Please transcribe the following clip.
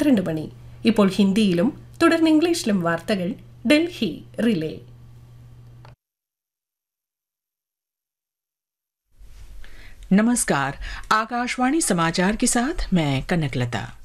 12 മണി. ഇപ്പോൾ ഹിന്ദിയിലും തുടർന്ന് ഇംഗ്ലീഷിലും വാർത്തകൾ ഡൽഹി റിലേ. नमस्कार, आकाशवाणी समाचार के साथ मैं कनकलता।